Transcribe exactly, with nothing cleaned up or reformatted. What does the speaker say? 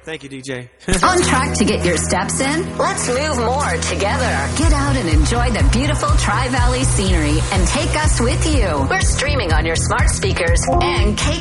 Thank you, D J. On track to get your steps in? Let's move more together. Get out and enjoy the beautiful Tri-Valley scenery and take us with you. We're streaming on your smart speakers and K